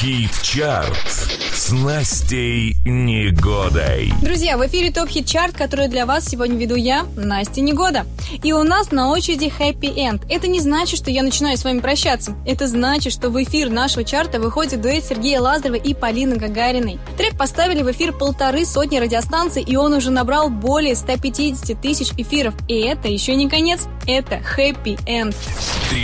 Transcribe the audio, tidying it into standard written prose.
Хит-чарт с Настей Негодой. Друзья, в эфире ТОП Хит-чарт, который для вас сегодня веду я, Настя Негода. И у нас на очереди Happy End. Это не значит, что я начинаю с вами прощаться. Это значит, что в эфир нашего чарта выходит дуэт Сергея Лазарева и Полины Гагариной. Трек поставили в эфир 150 радиостанций, и он уже набрал более 150 тысяч эфиров. И это еще не конец, это Happy End.